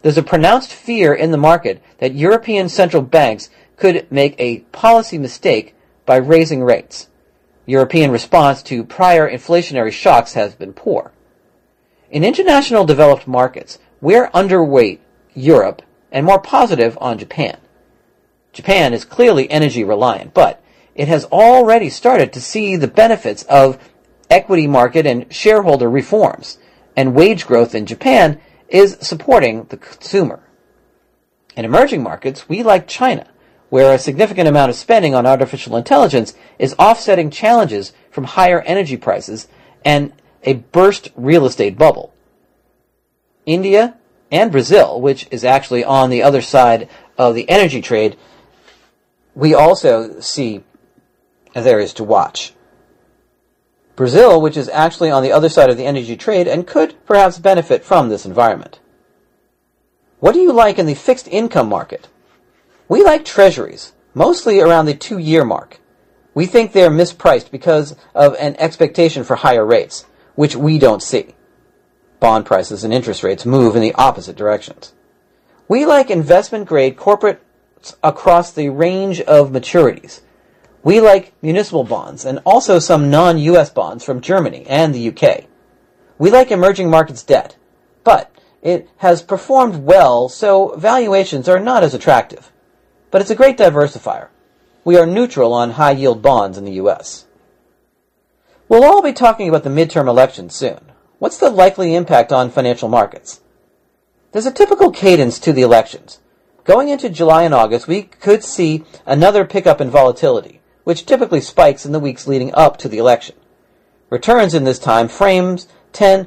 there's a pronounced fear in the market that European central banks could make a policy mistake by raising rates. European response to prior inflationary shocks has been poor. In international developed markets, we're underweight Europe and more positive on Japan. Japan is clearly energy reliant, but it has already started to see the benefits of equity market and shareholder reforms, and wage growth in Japan is supporting the consumer. In emerging markets, we like China, where a significant amount of spending on artificial intelligence is offsetting challenges from higher energy prices and a burst real estate bubble. India and Brazil, which is actually on the other side of the energy trade, we also see as areas to watch. Brazil, which is actually on the other side of the energy trade and could perhaps benefit from this environment. What do you like in the fixed income market? We like treasuries, mostly around the 2-year mark. We think they're mispriced because of an expectation for higher rates, which we don't see. Bond prices and interest rates move in the opposite directions. We like investment-grade corporates across the range of maturities. We like municipal bonds and also some non-U.S. bonds from Germany and the UK. We like emerging markets debt, but it has performed well, so valuations are not as attractive. But it's a great diversifier. We are neutral on high-yield bonds in the U.S. We'll all be talking about the midterm elections soon. What's the likely impact on financial markets? There's a typical cadence to the elections. Going into July and August, we could see another pickup in volatility, which typically spikes in the weeks leading up to the election. Returns in this time frame tend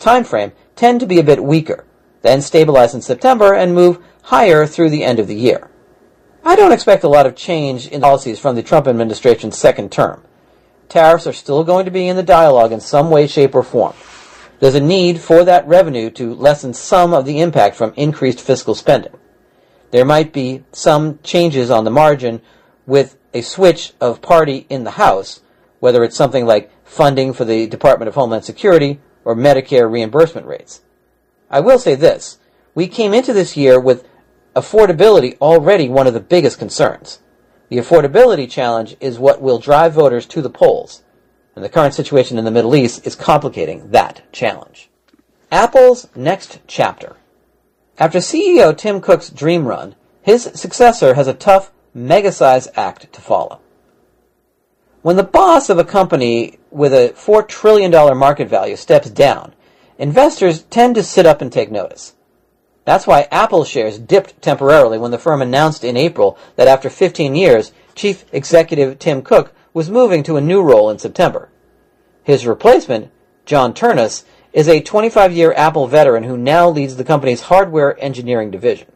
to be a bit weaker, then stabilize in September and move higher through the end of the year. I don't expect a lot of change in policies from the Trump administration's second term. Tariffs are still going to be in the dialogue in some way, shape, or form. There's a need for that revenue to lessen some of the impact from increased fiscal spending. There might be some changes on the margin with a switch of party in the House, whether it's something like funding for the Department of Homeland Security or Medicare reimbursement rates. I will say this, we came into this year with affordability already one of the biggest concerns. The affordability challenge is what will drive voters to the polls, and the current situation in the Middle East is complicating that challenge. Apple's next chapter. After CEO Tim Cook's dream run, his successor has a tough, mega-size act to follow. When the boss of a company with a $4 trillion market value steps down, investors tend to sit up and take notice. That's why Apple shares dipped temporarily when the firm announced in April that after 15 years, Chief Executive Tim Cook was moving to a new role in September. His replacement, John Ternus, is a 25-year Apple veteran who now leads the company's hardware engineering division.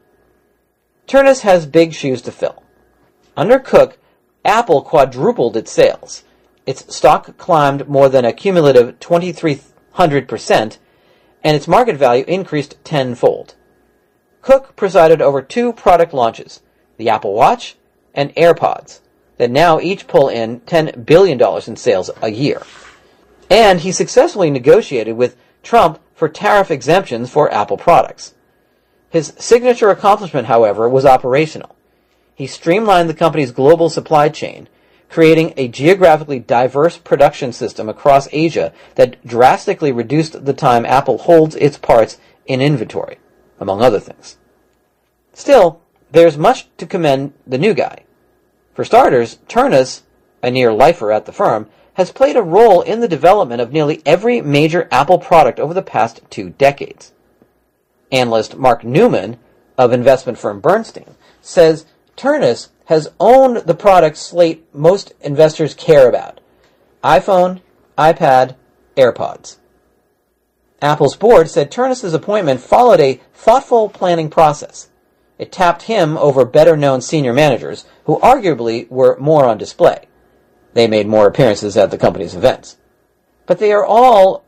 Ternus has big shoes to fill. Under Cook, Apple quadrupled its sales. Its stock climbed more than a cumulative 2,300%, and its market value increased tenfold. Cook presided over 2 product launches, the Apple Watch and AirPods, that now each pull in $10 billion in sales a year. And he successfully negotiated with Trump for tariff exemptions for Apple products. His signature accomplishment, however, was operational. He streamlined the company's global supply chain, creating a geographically diverse production system across Asia that drastically reduced the time Apple holds its parts in inventory, among other things. Still, there's much to commend the new guy. For starters, Ternus, a near-lifer at the firm, has played a role in the development of nearly every major Apple product over the past 2 decades. Analyst Mark Newman, of investment firm Bernstein, says Ternus has owned the product slate most investors care about: iPhone, iPad, AirPods. Apple's board said Ternus's appointment followed a thoughtful planning process. It tapped him over better-known senior managers who arguably were more on display. They made more appearances at the company's events. But they are all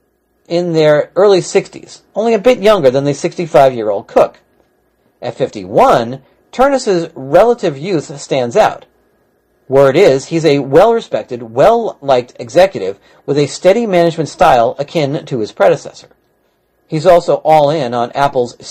in their early 60s, only a bit younger than the 65-year-old Cook. At 51, Ternus's relative youth stands out. Word is, he's a well-respected, well-liked executive with a steady management style akin to his predecessor. He's also all in on Apple's